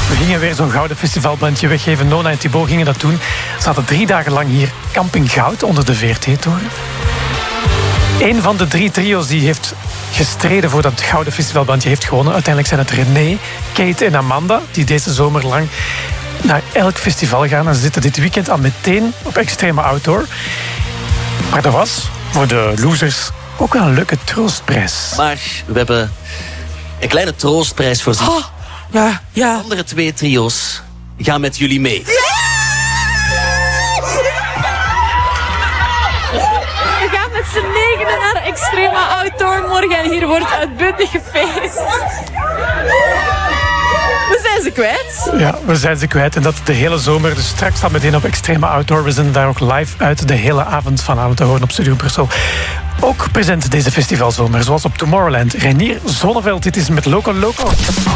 We gingen weer zo'n gouden festivalbandje weggeven. Nona en Thibaut gingen dat doen. Ze hadden 3 dagen lang hier Camping Goud onder de VRT-toren. Een van de 3 trio's die heeft gestreden voor dat gouden festivalbandje heeft gewonnen. Uiteindelijk zijn het René, Kate en Amanda, die deze zomer lang naar elk festival gaan. En ze zitten dit weekend al meteen op Extreme Outdoor. Maar dat was voor de losers ook wel een leuke troostprijs. Maar we hebben een kleine troostprijs voor zich. Ja. De andere 2 trio's gaan met jullie mee. We gaan met z'n 9 naar Extreme Outdoor morgen en hier wordt uitbundig gefeest. We zijn ze kwijt. Ja, we zijn ze kwijt. En dat de hele zomer. Dus straks staan we meteen op Extreme Outdoor. We zijn daar ook live uit de hele avond vanavond te horen op Studio Brussel. Ook present deze festivalzomer, zoals op Tomorrowland. Reinier Zonneveld, dit is met Loco Loco.